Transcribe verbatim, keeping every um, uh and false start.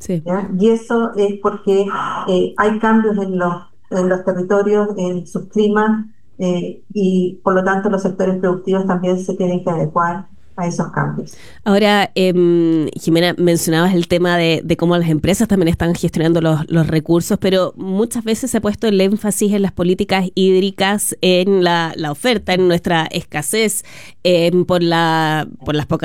Sí. ¿ya? Y eso es porque eh, hay cambios en los, en los territorios, en sus climas, eh, y por lo tanto los sectores productivos también se tienen que adecuar a esos cambios. Ahora, eh, Jimena, mencionabas el tema de, de cómo las empresas también están gestionando los, los recursos, pero muchas veces se ha puesto el énfasis en las políticas hídricas, en la, la oferta, en nuestra escasez, eh, por, la, por las pocas